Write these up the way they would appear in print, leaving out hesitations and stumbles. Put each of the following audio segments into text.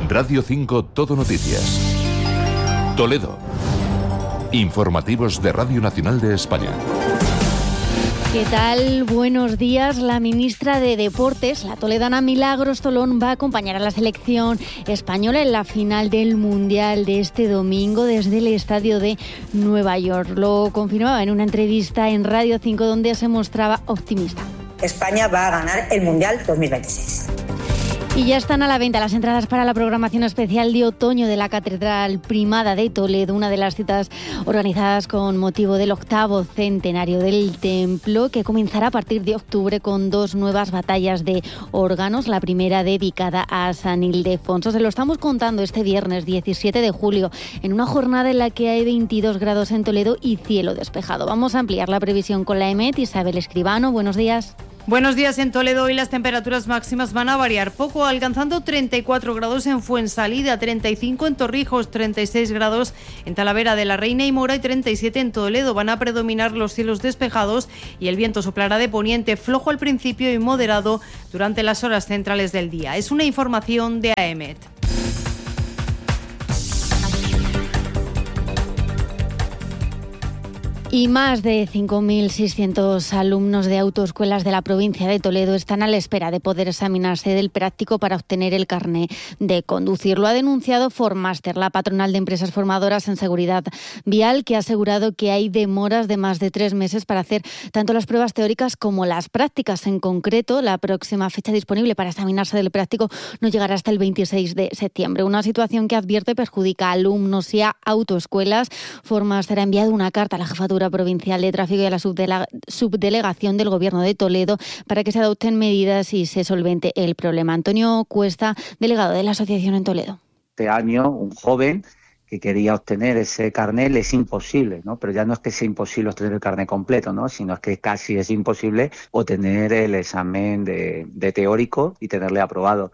Radio 5 Todo Noticias. Toledo. Informativos de Radio Nacional de España. ¿Qué tal? Buenos días. La ministra de Deportes, la toledana Milagros Tolón, va a acompañar a la selección española en la final del Mundial de este domingo desde el estadio de Nueva York. Lo confirmaba en una entrevista en Radio 5 donde se mostraba optimista. España va a ganar el Mundial 2026. Y ya están a la venta las entradas para la programación especial de otoño de la Catedral Primada de Toledo, una de las citas organizadas con motivo del 8º centenario del templo, que comenzará a partir de octubre con 2 nuevas batallas de órganos, la primera dedicada a San Ildefonso. Se lo estamos contando este viernes 17 de julio, en una jornada en la que hay 22 grados en Toledo y cielo despejado. Vamos a ampliar la previsión con la EMET. Isabel Escribano, buenos días. Buenos días. En Toledo hoy las temperaturas máximas van a variar poco, alcanzando 34 grados en Fuensalida, 35 en Torrijos, 36 grados en Talavera de la Reina y Mora y 37 en Toledo. Van a predominar los cielos despejados y el viento soplará de poniente, flojo al principio y moderado durante las horas centrales del día. Es una información de AEMET. Y más de 5.600 alumnos de autoescuelas de la provincia de Toledo están a la espera de poder examinarse del práctico para obtener el carné de conducir. Lo ha denunciado Formaster, la patronal de empresas formadoras en seguridad vial, que ha asegurado que hay demoras de más de 3 meses para hacer tanto las pruebas teóricas como las prácticas. En concreto, la próxima fecha disponible para examinarse del práctico no llegará hasta el 26 de septiembre. Una situación que advierte perjudica a alumnos y a autoescuelas. Formaster ha enviado una carta a la jefatura provincial de tráfico y a la subdelegación del Gobierno de Toledo para que se adopten medidas y se solvente el problema. Antonio Cuesta, delegado de la asociación en Toledo. Este año un joven que quería obtener ese carnet le es imposible, ¿no? Pero ya no es que sea imposible obtener el carnet completo, ¿no? Sino es que casi es imposible obtener el examen de teórico y tenerle aprobado.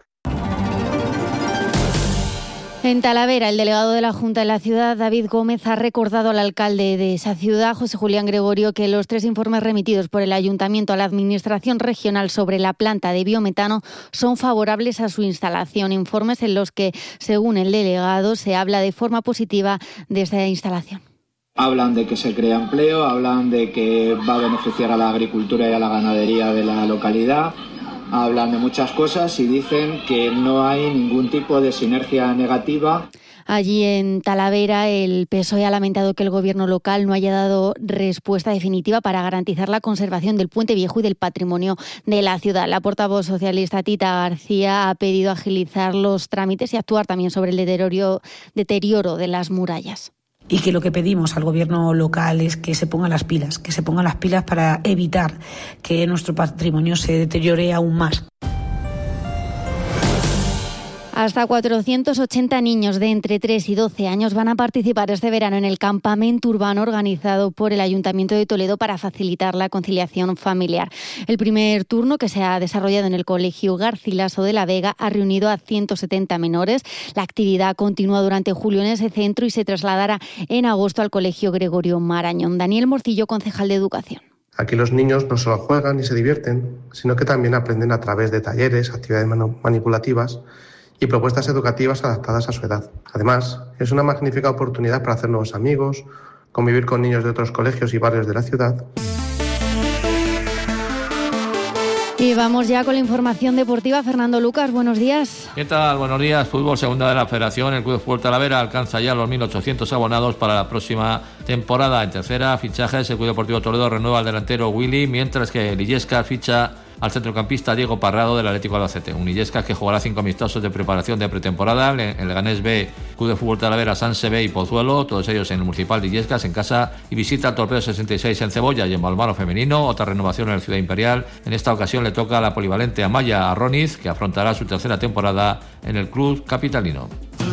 En Talavera, el delegado de la Junta de la ciudad, David Gómez, ha recordado al alcalde de esa ciudad, José Julián Gregorio, que los 3 informes remitidos por el Ayuntamiento a la Administración Regional sobre la planta de biometano son favorables a su instalación. Informes en los que, según el delegado, se habla de forma positiva de esta instalación. Hablan de que se crea empleo, hablan de que va a beneficiar a la agricultura y a la ganadería de la localidad. Hablan de muchas cosas y dicen que no hay ningún tipo de sinergia negativa. Allí en Talavera, el PSOE ha lamentado que el Gobierno local no haya dado respuesta definitiva para garantizar la conservación del Puente Viejo y del patrimonio de la ciudad. La portavoz socialista Tita García ha pedido agilizar los trámites y actuar también sobre el deterioro de las murallas. Y que lo que pedimos al Gobierno local es que se pongan las pilas, para evitar que nuestro patrimonio se deteriore aún más. Hasta 480 niños de entre 3 y 12 años van a participar este verano en el campamento urbano organizado por el Ayuntamiento de Toledo para facilitar la conciliación familiar. El primer turno, que se ha desarrollado en el Colegio Garcilaso de la Vega, ha reunido a 170 menores. La actividad continúa durante julio en ese centro y se trasladará en agosto al Colegio Gregorio Marañón. Daniel Morcillo, concejal de Educación. Aquí los niños no solo juegan y se divierten, sino que también aprenden a través de talleres, actividades manipulativas y propuestas educativas adaptadas a su edad. Además, es una magnífica oportunidad para hacer nuevos amigos, convivir con niños de otros colegios y barrios de la ciudad. Y vamos ya con la información deportiva. Fernando Lucas, buenos días. ¿Qué tal? Buenos días. Fútbol segunda de la Federación. El Club de Fútbol Talavera alcanza ya los 1.800 abonados para la próxima temporada. En tercera, fichajes. El Club Deportivo Toledo renueva al delantero Willy, mientras que el Illescas ficha al centrocampista Diego Parrado del Atlético Albacete. Un Illescas que jugará 5 amistosos de preparación de pretemporada en el Leganés B, Club de Fútbol Talavera, Sanse B y Pozuelo, todos ellos en el Municipal de Illescas en casa, y visita al Torpedo 66 en Cebolla y en Balmaro femenino. Otra renovación en el Ciudad Imperial. En esta ocasión le toca a la polivalente Amaya Arroniz, que afrontará su tercera temporada en el club capitalino.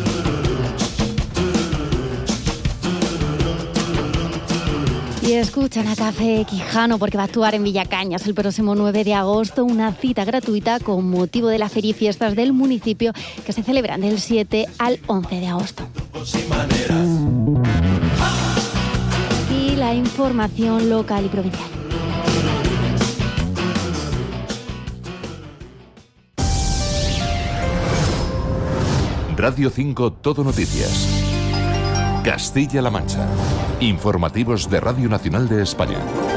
Y escuchan a Café Quijano porque va a actuar en Villacañas el próximo 9 de agosto, una cita gratuita con motivo de la feria y fiestas del municipio que se celebran del 7 al 11 de agosto. Y la información local y provincial. Radio 5 Todo Noticias. Castilla-La Mancha. Informativos de Radio Nacional de España.